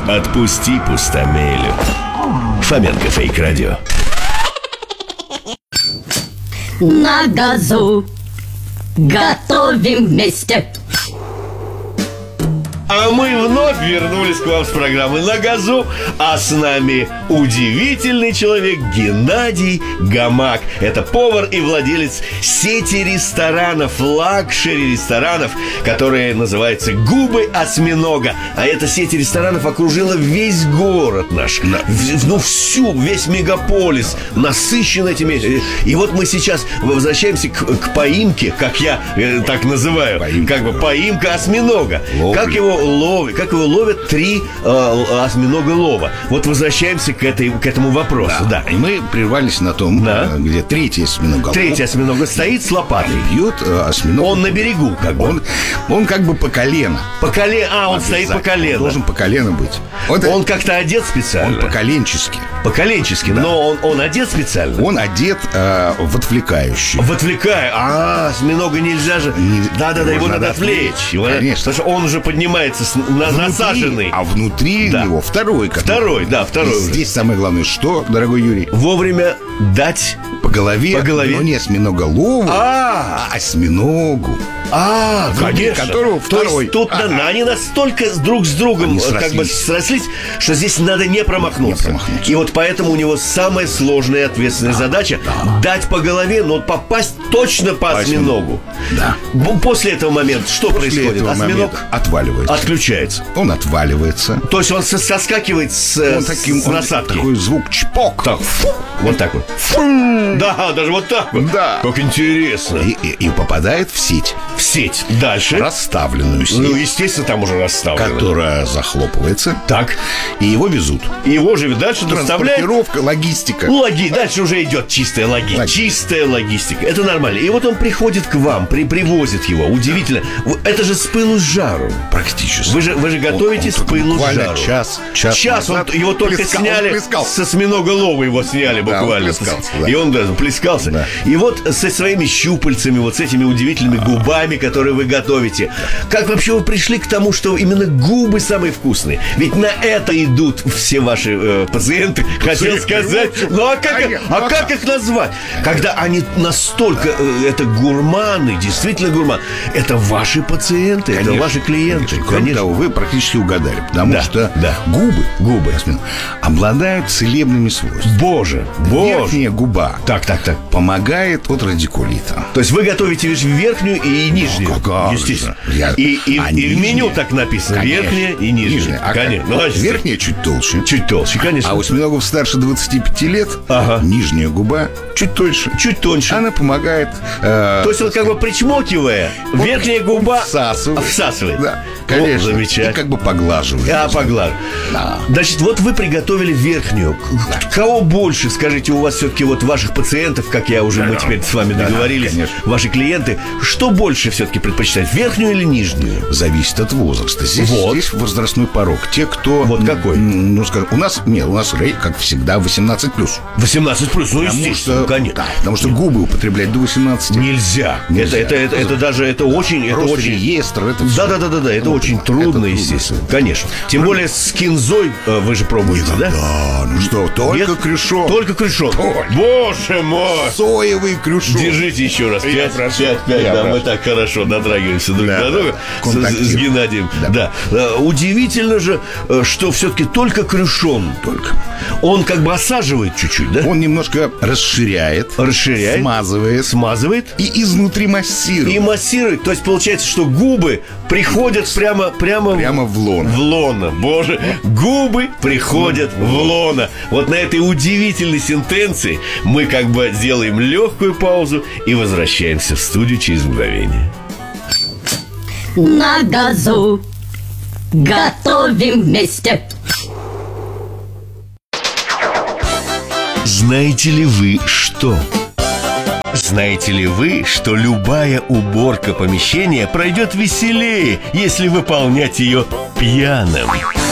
Отпусти пустомелю. Фоменко Фейк Радио. На газу готовим вместе. А мы вновь вернулись к вам с программы «На газу». А с нами удивительный человек Геннадий Гамак. Это повар и владелец сети ресторанов, лакшери-ресторанов, которые называются «Губы осьминога». А эта сеть ресторанов окружила весь город наш. Весь мегаполис насыщен этими. И вот мы сейчас возвращаемся к поимке, как я так называю. Поимка осьминога. Как его ловят 3 осьминога-лова. Вот возвращаемся к этому вопросу. Да. И мы прервались на том, где третий осьминог. Третий осьминог стоит с лопатой. Бьет осьминог. Он на берегу, как бы. Он как бы по колено. Он стоит по колено. Он должен по колено быть. Он как-то одет специально. Он поколенчески. Поколенчески, да. Но он одет специально. Он одет в отвлекающий. Осьминога нельзя же. Его надо отвлечь. Конечно. Потому что он уже поднимается насаженный. А внутри него второй. Второй. Здесь самое главное, что, дорогой Юрий? Вовремя дать по голове. Но не осьминоголову, а осьминогу. Конечно. Которого второй. То есть тут они настолько друг с другом срослись, что здесь надо не промахнуться. И вот поэтому у него самая сложная и ответственная задача дать по голове, но попасть точно по осьминогу. Да. После этого момента что происходит? Осьминог отваливается. Отключается. Он отваливается. То есть он соскакивает с насадки. Такой звук чпок. Так, вот так вот. Да, даже вот так вот. Да. Как интересно. И попадает в сеть. В сеть. Дальше. Расставленную сеть. Естественно, там уже расставлена. Которая захлопывается. Так. И его везут. Его же дальше доставляют. Транспортировка, логистика. Дальше уже идет чистая логистика. Чистая логистика. Это нормально. И вот он приходит к вам, привозит его. Удивительно. Это же с пылу с жару. Практически. Вы же готовите с пылу с жару. Час Его только сняли. С осьминога-лова его сняли буквально. И он плескался. Да. И вот со своими щупальцами, вот с этими удивительными губами, которые вы готовите. Как вообще вы пришли к тому, что именно губы самые вкусные? Ведь на это идут все ваши пациенты. Хотел сказать. Как их назвать? Когда они настолько это гурманы, действительно гурманы. Это ваши пациенты, это ваши клиенты. Кроме того, вы практически угадали. Потому что губы обладают целебными свойствами. Боже. Верхняя губа так помогает от радикулита. То есть вы готовите лишь верхнюю и нижнюю. Естественно. И в меню так написано. Конечно. Верхняя и нижняя. Конечно. Верхняя чуть толще. Чуть толще, конечно. А у осьминогов старше 25 лет нижняя губа чуть тоньше. Чуть тоньше. Она помогает. То есть вот как бы причмокивая, верхняя губа всасывает. Да, конечно. Замечательно. И как бы поглаживает. Поглаживает. Да. Значит, вот вы приготовили верхнюю. Кого больше, скажите, у вас все-таки вот ваших пациентов, как мы теперь с вами договорились, ваши клиенты, что больше все-таки предпочитают, верхнюю или нижнюю? Зависит от возраста. Здесь возрастной порог. Те, кто... Вот какой? Скажем, у нас, как всегда, 18+. 18+, естественно, конечно. Потому что губы употреблять до 18 нельзя. Это очень... реестр, это все. Да, это очень трудно, естественно. Конечно. Тем более с кинзой вы же пробуете, да? Да, только крюшон. Только крюшон. Боже мой! Соевый крюшон. Держите еще раз. 5. Да, мы так хорошо дотрагиваемся друг до друга с Геннадием. Да. Удивительно же, что все-таки только крюшон. Только. Он как бы осаживает чуть-чуть, да? Он немножко расширяет. Смазывает. И изнутри массирует. То есть получается, что губы приходят прямо в лоно. В лоно. Боже, губы приходят в лоно. Вот на этой удивительной сентенции мы как бы сделаем легкую паузу и возвращаемся в студию через мгновение. На газу готовим вместе. Знаете ли вы что? Знаете ли вы, что любая уборка помещения пройдет веселее, если выполнять ее пьяным?